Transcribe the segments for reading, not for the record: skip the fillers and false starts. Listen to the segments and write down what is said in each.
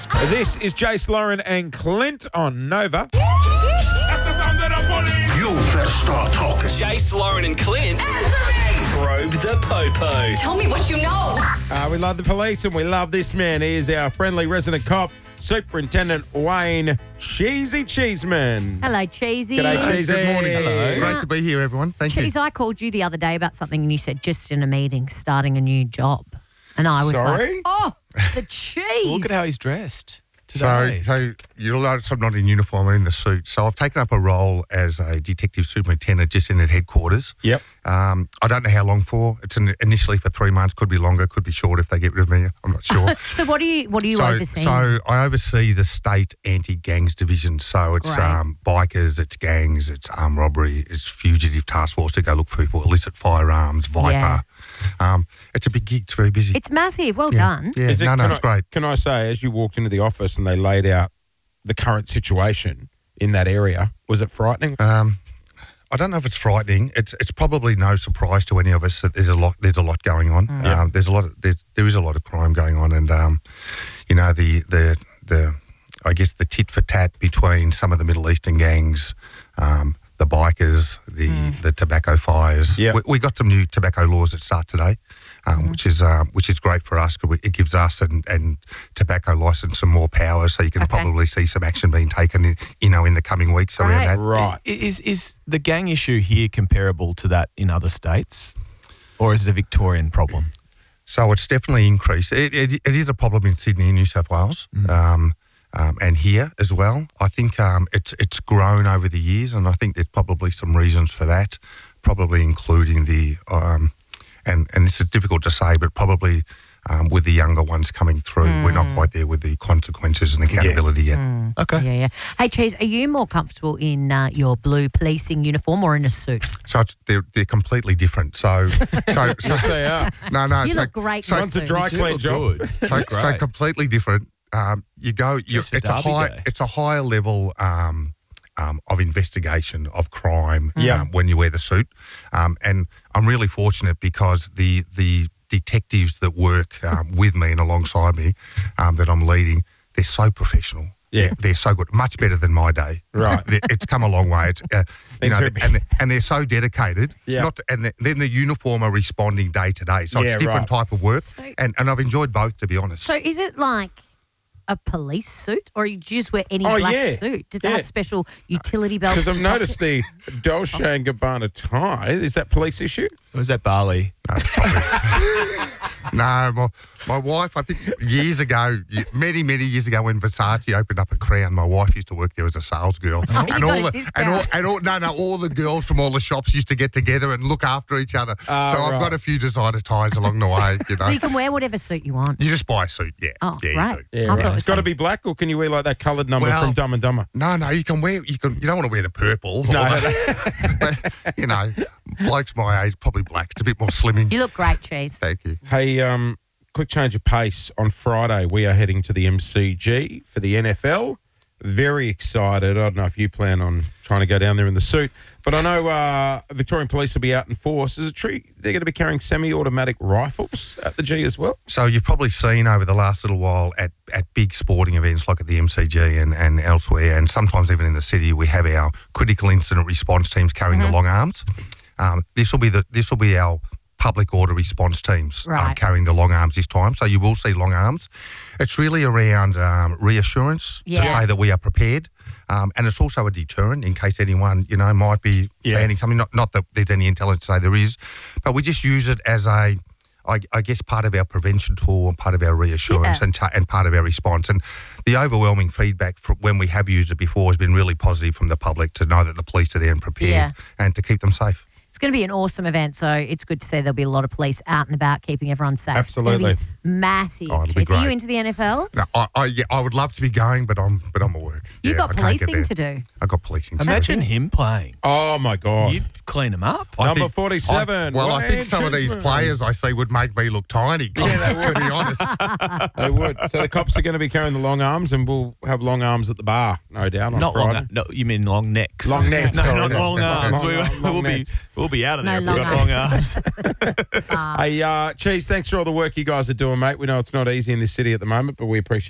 Cheese. This is Jace, Lauren and Clint on Nova. You better start talking. Jace, Lauren and Clint. Probe the Popo. Tell me what you know. We love the police and we love this man. He is our friendly resident cop, Superintendent Wayne Cheesy Cheeseman. Hello, Cheesy. G'day, Cheesy. Good morning. Hello. Great to be here, everyone. Thank you. Cheese, I called you the other day about something and you said just in a meeting, starting a new job. And I was Sorry? like, oh, the cheese. Look at how he's dressed So today. you'll notice I'm not in uniform, I'm in the suit. So I've taken up a role as a detective superintendent just in at headquarters. Yep. I don't know how long for. It's initially for 3 months, could be longer, could be short if they get rid of me. I'm not sure. So what are you overseeing? So I oversee the state anti-gangs division. So it's Great. bikers, it's gangs, it's armed robbery, it's fugitive task force to go look for people, illicit firearms, Viper. It's a big gig. It's very busy. It's massive. Well done. Yeah, Is it- it's great. Can I say, as you walked into the office and they laid out the current situation in that area, was it frightening? I don't know if it's frightening. It's probably no surprise to any of us that there's a lot going on. There is a lot of crime going on, and the I guess the tit for tat between some of the Middle Eastern gangs, the bikers, the tobacco fires. Yeah. We got some new tobacco laws that start today, which is great for us because it gives us and tobacco license some more power. So you can probably see some action being taken, in the coming weeks around that. Right. Is the gang issue here comparable to that in other states, or is it a Victorian problem? So it's definitely increased. It is a problem in Sydney and New South Wales. And here as well. I think it's grown over the years, and I think there's probably some reasons for that, probably including the, and this is difficult to say, but probably with the younger ones coming through, we're not quite there with the consequences and accountability yet. Okay. Yeah. Hey, Cheese, are you more comfortable in your blue policing uniform or in a suit? So they're completely different. So Yes, they are. no. You so, look great in a One's a suit. dry clean job. Good. so completely different. Just for Derby Day. It's a higher level of investigation of crime when you wear the suit, and I'm really fortunate because the detectives that work with me and alongside me that I'm leading, they're so professional. Yeah. They're so good, much better than my day. Right. It's come a long way. It's, and they're so dedicated. Yeah. And then the uniform are responding day to day. So it's different type of work. And I've enjoyed both, to be honest. So is it like a police suit, or you just wear any Oh, black yeah. suit? Does it Yeah. have special utility belts? Because I've noticed the Dolce & Gabbana tie. Is that police issue? Or is that Bali? No, my wife, I think years ago, many years ago, when Versace opened up a Crown, my wife used to work there as a sales girl, You got a discount. all the girls from all the shops used to get together and look after each other. So I've got a few designer ties along the way. So you can wear whatever suit you want. You just buy a suit, yeah. Oh, yeah, right. You do. Yeah, I thought it right. was It's got to be black, or can you wear like that coloured number Well, from Dumb and Dumber? No, you can wear. You don't want to wear the purple. No. But, blokes my age probably black. It's a bit more slimming. You look great, Cheese. Thank you. Hey, quick change of pace. On Friday, we are heading to the MCG for the NFL. Very excited. I don't know if you plan on trying to go down there in the suit, but I know Victorian Police will be out in force. Is it true they're going to be carrying semi-automatic rifles at the G as well? So you've probably seen over the last little while at big sporting events like at the MCG and elsewhere, and sometimes even in the city, we have our critical incident response teams carrying the long arms. This will be our public order response teams carrying the long arms this time. So you will see long arms. It's really around reassurance to say that we are prepared. And it's also a deterrent in case anyone, might be planning something. Not that there's any intelligence to say there is, but we just use it as I guess part of our prevention tool and part of our reassurance and part of our response. And the overwhelming feedback from when we have used it before has been really positive from the public to know that the police are there and prepared and to keep them safe. It's going to be an awesome event, so it's good to see there'll be a lot of police out and about keeping everyone safe. Absolutely. It's going to be massive. Oh, it'll be Cheese. Are you great. into the NFL? No, I would love to be going, but I'm at work. You've got I can't get policing there. to do. I've got policing to do. Imagine him playing. Oh, my God. You'd clean him up. I Number think- 47. I think some of these Cheeseman. players I see would make me look tiny, to be honest. They would. So the cops are going to be carrying the long arms, and we'll have long arms at the bar, no doubt, on Not Friday. long. No, you mean long necks. Long necks. No, sorry. not long arms. Long necks. We'll be out of there No if we've long got long arms. Hey, Cheese, thanks for all the work you guys are doing, mate. We know it's not easy in this city at the moment, but we appreciate it.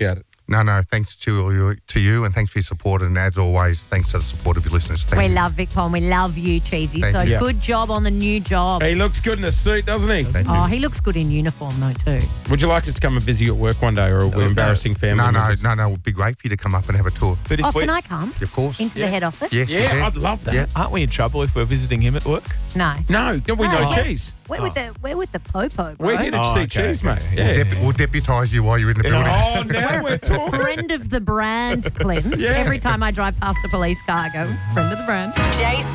No. Thanks to you, and thanks for your support. And as always, thanks to the support of your listeners. Thank We you. love Vic Paul and we love you, Cheesy. Thank So you. good job on the new job. He looks good in a suit, doesn't he? Thank you. Oh, he looks good in uniform though too. Would you like us to come and visit you at work one day, or are we embarrassing family members? No. It would be great for you to come up and have a tour. But Oh, if we, can I come Of course. into the head office? Yes, you Yeah, can. I'd love that. Yeah. aren't we in trouble if we're visiting him at work? No. No, we know No. cheese. We're with the popo, bro. We're here to see okay, cheese, okay. mate. Yeah. We'll deputise you while you're in the building. Oh, now we're talking. Friend of the brand, Clint. Yeah. Every time I drive past a police car, I go, friend of the brand. Jason